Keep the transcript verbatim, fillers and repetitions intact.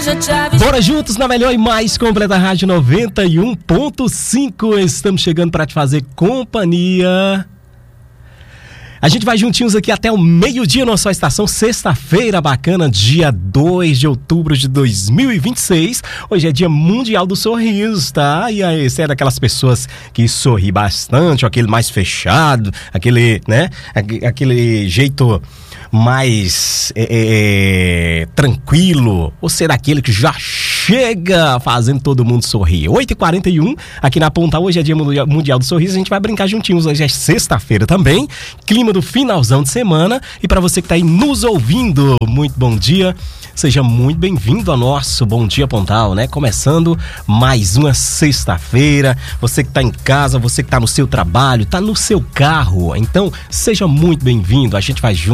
Bora juntos na melhor e mais completa Rádio noventa e um ponto cinco. Estamos chegando para te fazer companhia. A gente vai juntinhos aqui até o meio-dia na sua estação, sexta-feira bacana, dia dois de outubro de dois mil e vinte e seis. Hoje é dia mundial do sorriso, tá? E aí, você é daquelas pessoas que sorri bastante, aquele mais fechado, aquele, né? Aquele jeito mais é, é, tranquilo, ou ser daquele que já chega fazendo todo mundo sorrir. oito e quarenta e um, aqui na Ponta, hoje é dia mundial do sorriso, a gente vai brincar juntinhos, hoje é sexta-feira também, clima do finalzão de semana, e para você que tá aí nos ouvindo, muito bom dia, seja muito bem-vindo ao nosso Bom Dia Pontal, né? Começando mais uma sexta-feira, você que tá em casa, você que tá no seu trabalho, tá no seu carro, então seja muito bem-vindo, a gente vai junto